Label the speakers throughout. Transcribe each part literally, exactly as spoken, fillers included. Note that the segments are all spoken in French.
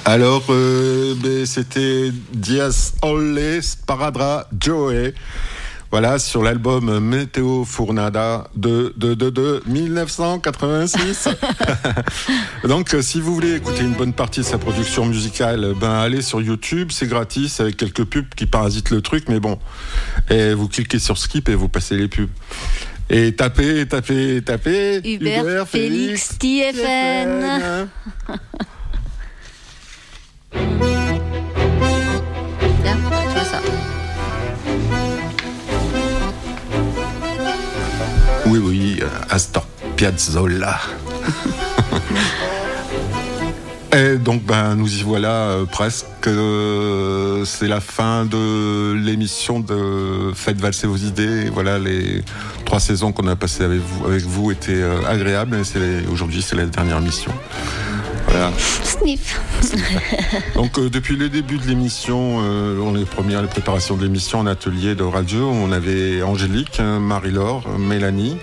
Speaker 1: Alors, euh, ben, c'était Dias Olle Sparadra Joe. Voilà, sur l'album Météo Fournada de, de, de, de dix-neuf cent quatre-vingt-six. Donc, si vous voulez écouter une bonne partie de sa production musicale, ben, allez sur YouTube, c'est gratis, avec quelques pubs qui parasitent le truc, mais bon. Et vous cliquez sur Skip et vous passez les pubs. Et tapez, tapez, tapez.
Speaker 2: Hubert, Hubert Félix, Félix T F N. Bien, tu vois ça.
Speaker 1: Oui, oui, Astor Piazzolla. Et donc, ben, nous y voilà euh, presque. Euh, c'est la fin de l'émission de Faites valser vos idées. Voilà, les trois saisons qu'on a passées avec vous, avec vous étaient euh, agréables. Et c'est les, aujourd'hui, c'est la dernière mission. Voilà.
Speaker 2: Sniff.
Speaker 1: Donc, euh, depuis le début de l'émission, euh, les premières les préparations de l'émission en atelier de radio, on avait Angélique, Marie-Laure, Mélanie.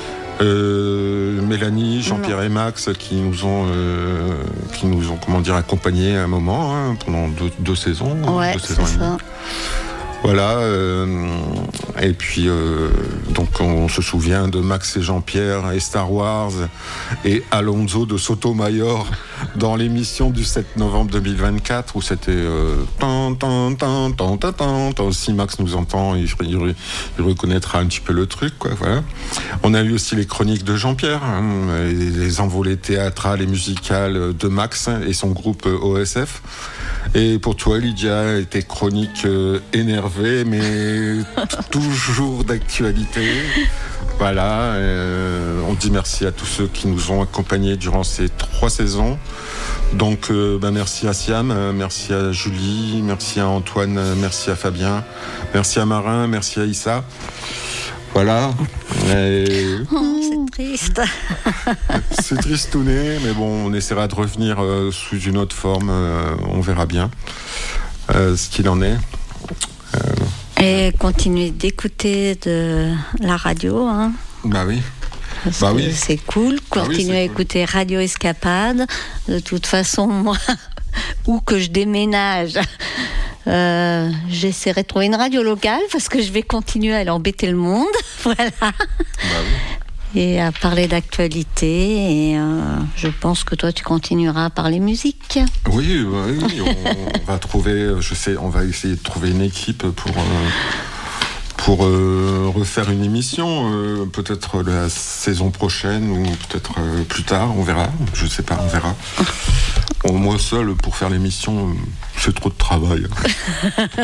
Speaker 1: Euh, Mélanie, Jean-Pierre et Max qui nous ont, euh, qui nous ont, comment dire, accompagnés à un moment hein, pendant deux, deux saisons,
Speaker 2: ouais,
Speaker 1: deux saisons
Speaker 2: c'est ça.
Speaker 1: Voilà. Euh, et puis euh, donc on se souvient de Max et Jean-Pierre et Star Wars et Alonso de Sotomayor dans l'émission du sept novembre deux mille vingt-quatre où c'était euh, tan, tan, tan, tan, tan, tan, tan. Si Max nous entend, il, il, il reconnaîtra un petit peu le truc, quoi. Voilà. On a eu aussi les chroniques de Jean-Pierre, hein, les, les envolées théâtrales et musicales de Max et son groupe O S F. Et pour toi, Lydia, tes chroniques euh, énervées, mais toujours d'actualité. Voilà, euh, on dit merci à tous ceux qui nous ont accompagnés durant ces trois saisons. Donc, euh, ben merci à Siam, euh, merci à Julie, merci à Antoine, euh, merci à Fabien, merci à Marin, merci à Issa. Voilà. Et...
Speaker 2: Oh, c'est triste.
Speaker 1: C'est tristouné, mais bon, on essaiera de revenir euh, sous une autre forme. Euh, on verra bien euh, ce qu'il en est. Euh...
Speaker 2: Et continuez d'écouter de la radio. Hein.
Speaker 1: Bah oui.
Speaker 2: Parce
Speaker 1: bah
Speaker 2: que
Speaker 1: oui.
Speaker 2: C'est cool. Continuez
Speaker 1: bah oui,
Speaker 2: à écouter cool. Radio Escapade. De toute façon, moi, où que je déménage, euh, j'essaierai de trouver une radio locale parce que je vais continuer à aller embêter le monde. Voilà.
Speaker 1: Bah oui.
Speaker 2: Et à parler d'actualité. Et euh, je pense que toi, tu continueras à parler musique.
Speaker 1: Oui, oui. On, on va trouver, je sais, on va essayer de trouver une équipe pour. Euh... pour euh, refaire une émission, euh, peut-être la saison prochaine ou peut-être euh, plus tard, on verra, je sais pas, on verra. Bon, moi seul, pour faire l'émission, euh, c'est trop de travail.